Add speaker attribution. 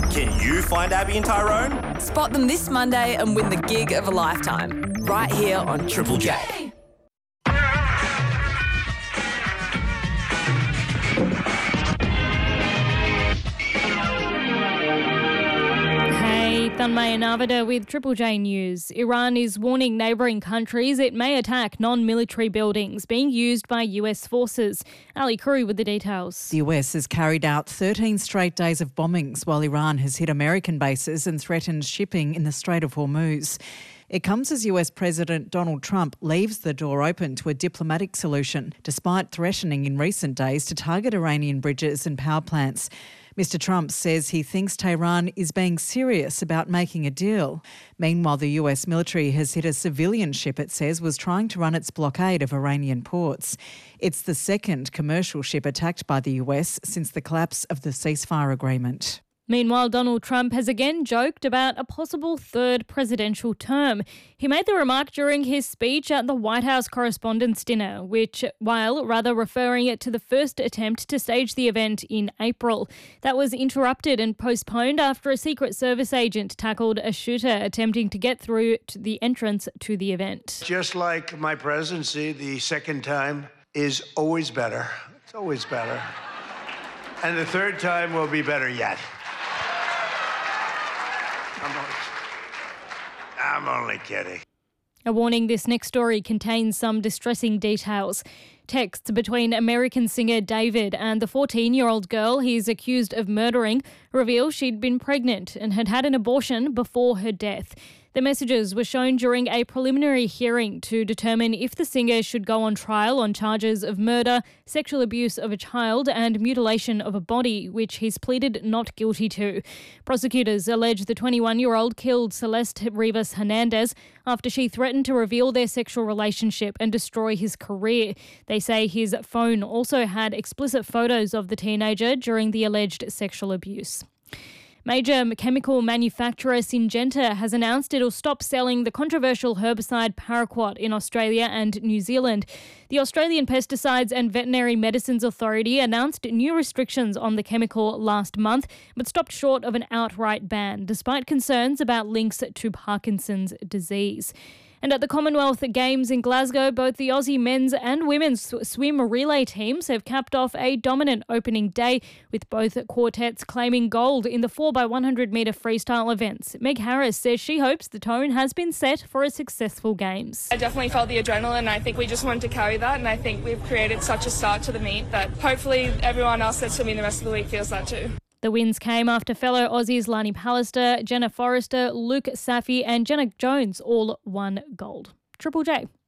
Speaker 1: Can you find Abby and Tyrone?
Speaker 2: Spot them this Monday and win the gig of a lifetime, right here on Triple J.
Speaker 3: Thanmay Navada with Triple J News. Iran is warning neighbouring countries it may attack non-military buildings being used by US forces. Ali Khoury with the details.
Speaker 4: The US has carried out 13 straight days of bombings while Iran has hit American bases and threatened shipping in the Strait of Hormuz. It comes as US President Donald Trump leaves the door open to a diplomatic solution, despite threatening in recent days to target Iranian bridges and power plants. Mr Trump says he thinks Tehran is being serious about making a deal. Meanwhile, the US military has hit a civilian ship it says was trying to run its blockade of Iranian ports. It's the second commercial ship attacked by the US since the collapse of the ceasefire agreement.
Speaker 3: Meanwhile, Donald Trump has again joked about a possible third presidential term. He made the remark during his speech at the White House Correspondents' Dinner, while rather referring it to the first attempt to stage the event in April. That was interrupted and postponed after a Secret Service agent tackled a shooter attempting to get through to the entrance to the event.
Speaker 5: Just like my presidency, the second time is always better. It's always better. And the third time will be better yet. I'm only kidding.
Speaker 3: A warning, this next story contains some distressing details. Texts between American singer David and the 14-year-old girl he's accused of murdering reveal she'd been pregnant and had had an abortion before her death. The messages were shown during a preliminary hearing to determine if the singer should go on trial on charges of murder, sexual abuse of a child and mutilation of a body, which he's pleaded not guilty to. Prosecutors allege the 21-year-old killed Celeste Rivas Hernandez after she threatened to reveal their sexual relationship and destroy his career. They say his phone also had explicit photos of the teenager during the alleged sexual abuse. Major chemical manufacturer Syngenta has announced it'll stop selling the controversial herbicide Paraquat in Australia and New Zealand. The Australian Pesticides and Veterinary Medicines Authority announced new restrictions on the chemical last month, but stopped short of an outright ban, despite concerns about links to Parkinson's disease. And at the Commonwealth Games in Glasgow, both the Aussie men's and women's swim relay teams have capped off a dominant opening day, with both quartets claiming gold in the 4x100 metre freestyle events. Meg Harris says she hopes the tone has been set for a successful Games.
Speaker 6: I definitely felt the adrenaline. I think we just wanted to carry that, and I think we've created such a start to the meet that hopefully everyone else that's swimming the rest of the week feels that too.
Speaker 3: The wins came after fellow Aussies Lani Pallister, Jenna Forrester, Luke Safi and Jenna Jones all won gold. Triple J.